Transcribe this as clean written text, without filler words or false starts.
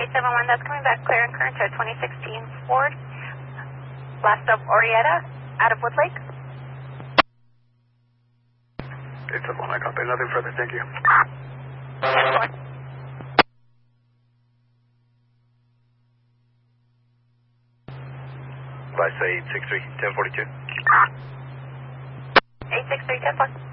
371, that's coming back clear and current to a 2016 Ford. Last stop, Orietta, out of Woodlake. 871, I copy. Nothing further, thank you. 10-4. By say 863, 1042. 863, 10-4.